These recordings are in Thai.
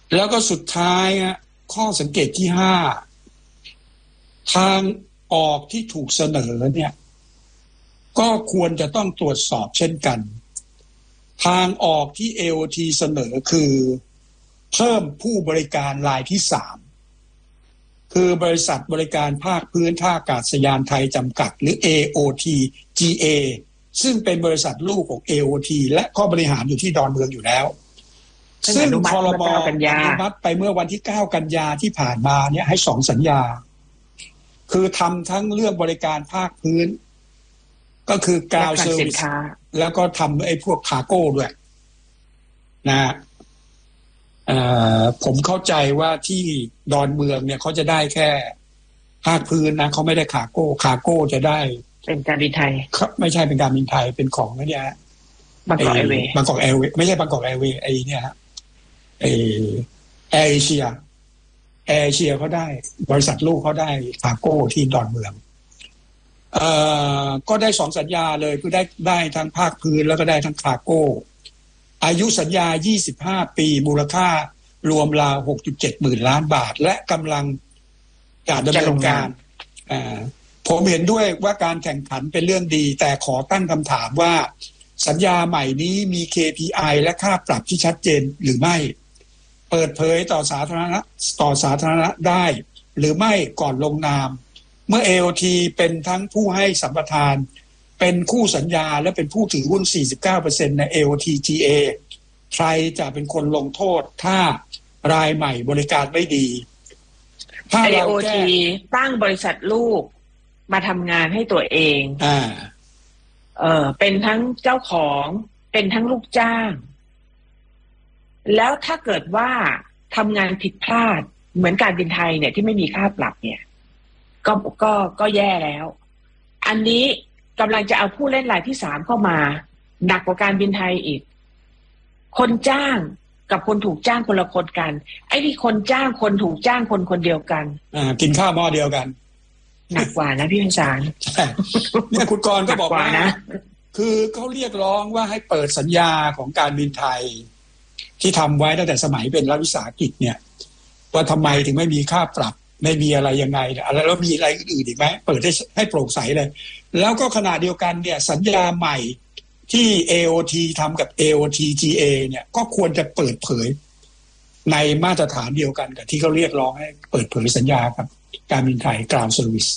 แล้วก็สุดท้ายข้อสังเกตที่ห้าทางออกที่ถูกเสนอเนี่ยก็ควรจะต้องตรวจสอบเช่นกันทางออกที่ AOT เสนอคือเพิ่มผู้บริการรายที่สามคือบริษัทบริการภาคพื้นท่าอากาศยานไทยจำกัดหรือ AOTGA ซึ่งเป็นบริษัทลูกของ AOT และก็บริหารอยู่ที่ดอนเมืองอยู่แล้วซึ่งครม.อนุมัติไปเมื่อวันที่9 กันยาที่ผ่านมาเนี่ยให้2 สัญญาคือทำทั้งเรื่องบริการภาคพื้นก็คือกราวเซอร์วิสแล้วก็ทำไอ้พวกคาร์โก้ด้วยนะผมเข้าใจว่าที่ดอนเมืองเนี่ยเขาจะได้แค่ภาคพื้นนะเขาไม่ได้คาร์โก้จะได้เป็นการบินไทยไม่ใช่เป็นการบินไทยเป็นของเนี่ยบางกอกแอร์เวย์ไม่ใช่บางกอกแอร์เวย์ไอ้เนี่ยฮะแอร์เอเชียเขาได้บริษัทลูกเขาได้คาร์โก้ที่ดอนเมืองก็ได้2 สัญญาเลยคือได้ทั้งภาคพื้นแล้วก็ได้ทั้งคาร์โก้อายุสัญญา25 ปีมูลค่ารวมราว 6.7 หมื่นล้านบาทและกำลังการดำเนินการผมเห็นด้วยว่าการแข่งขันเป็นเรื่องดีแต่ขอตั้งคำถามว่าสัญญาใหม่นี้มี KPI และค่าปรับที่ชัดเจนหรือไม่เปิดเผยต่อสาธารณะได้หรือไม่ก่อนลงนามเมื่อ AOT เป็นทั้งผู้ให้สัมปทานเป็นคู่สัญญาและเป็นผู้ถือหุ้น 49% ใน AOTGA ใครจะเป็นคนลงโทษถ้ารายใหม่บริการไม่ดีถ้า AOT ตั้งบริษัทลูกมาทำงานให้ตัวเองเป็นทั้งเจ้าของเป็นทั้งลูกจ้างแล้วถ้าเกิดว่าทำงานผิดพลาดเหมือนการบินไทยเนี่ยที่ไม่มีค่าปรับเนี่ยก็แย่แล้วอันนี้กำลังจะเอาผู้เล่นรายที่3เข้ามาหนักกว่าการบินไทยอีกคนจ้างกับคนถูกจ้างคนละคนกันไอ้ที่คนจ้างคนถูกจ้างคนเดียวกันกินข้าวหม้อเดียวกันหนักกว่านะพี่พิชานเนี่ยคุณกรณ์ก็บอกว่านะคือเขาเรียกร้องว่าให้เปิดสัญญาของการบินไทยที่ทำไว้ตั้งแต่สมัยเป็นรัฐวิสาหกิจเนี่ยว่าทำไมถึงไม่มีค่าปรับไม่มีอะไรยังไงแล้วมีอะไรอื่นอีกไหมเปิดให้โปร่งใสเลยแล้วก็ขณะเดียวกันเนี่ยสัญญาใหม่ที่ AOT ทำกับ AOTGA เนี่ยก็ควรจะเปิดเผยในมาตรฐานเดียวกันกับที่เขาเรียกร้องให้เปิดเผยสัญญากับการบินไทย Ground Service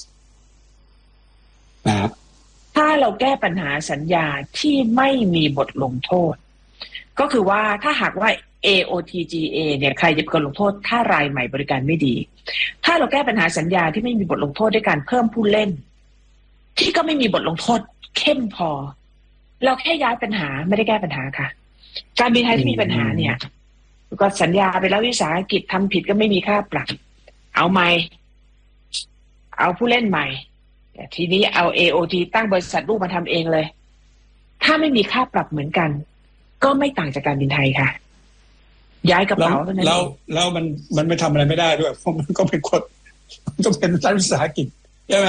นะถ้าเราแก้ปัญหาสัญญาที่ไม่มีบทลงโทษก็คือว่าถ้าหากว่า AOTGA เนี่ยใครจะเป็นคนลงโทษถ้ารายใหม่บริการไม่ดีถ้าเราแก้ปัญหาสัญญาที่ไม่มีบทลงโทษด้วยการเพิ่มผู้เล่นที่ก็ไม่มีบทลงโทษเข้มพอเราแค่ย้ายปัญหาไม่ได้แก้ปัญหาค่ะการบินไทยที่มีปัญหาเนี่ยก็สัญญาไปแล้ววิสาหกิจทำผิดก็ไม่มีค่าปรับเอาใหม่เอาผู้เล่นใหม่ทีนี้เอา AOT ตั้งบริษัทลูกมาทำเองเลยถ้าไม่มีค่าปรับเหมือนกันก็ไม่ต่างจากการบินไทยค่ะย้ายกระเป๋าแล้วมันไม่ทำอะไรไม่ได้ด้วยเพราะมันก็เป็นคนก็เป็นรัฐวิสาหกิจใช่ไหม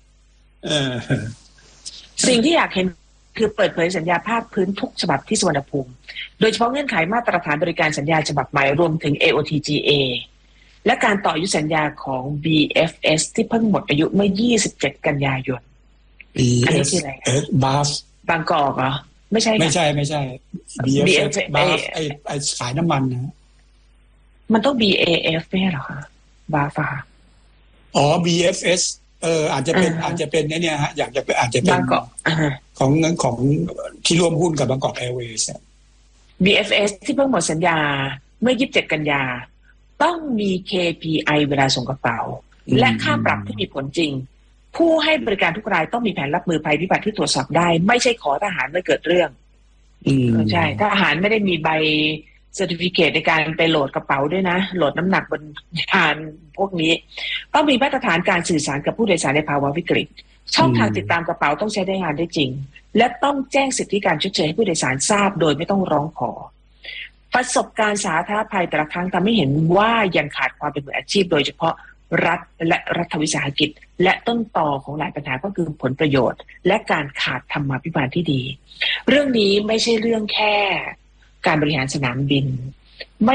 สิ่งที่อยากเห็นคือเปิดเผยสัญญาภาคพื้นทุกฉบับที่สุวรรณภูมิโดยเฉพาะเงื่อนไขมาตรฐานบริการสัญญาฉบับใหม่รวมถึง AOTGA และการต่ออายุสัญญาของ BFS ที่เพิ่งหมดอายุเมื่อ27 กันยายนอันนี้คืออะไรบางกอกเหรอไม่ใช่ BFS ไอ้ขายน้ำมันนะมันต้อง BAF ไม่ใช่หรอคะบาฟา BFS อาจจะเป็นเนี่ยฮะอาจจะเป็นของที่ร่วมหุ้นกับบางกอกแอร์เวย์ BFS ที่เพิ่งหมดสัญญาเมื่อ27 กันยาต้องมี KPI เวลาส่งกระเป๋าและค่าปรับที่มีผลจริงผู้ให้บริการทุกรายต้องมีแผนรับมือภัยพิบัติที่ตรวจสอบได้ไม่ใช่ขอทหารเมื่อเกิดเรื่องใช่ทหารไม่ได้มีใบเซอร์ติฟิเคตในการไปโหลดกระเป๋าด้วยนะโหลดน้ำหนักบนยานพวกนี้ต้องมีมาตรฐานการสื่อสารกับผู้โดยสารในภาวะวิกฤตช่องทางติดตามกระเป๋าต้องใช้ได้งานได้จริงและต้องแจ้งสิทธิการชดเชยให้ผู้โดยสารทราบโดยไม่ต้องร้องขอประสบการณ์สาธารณภัยแต่ละครั้งทำให้เห็นว่ายังขาดความเป็นมืออาชีพโดยเฉพาะรัฐและรัฐวิสาหกิจและต้นตอของหลายปัญหาก็คือผลประโยชน์และการขาดธรรมาภิบาลที่ดีเรื่องนี้ไม่ใช่เรื่องแค่การบริหารสนามบิน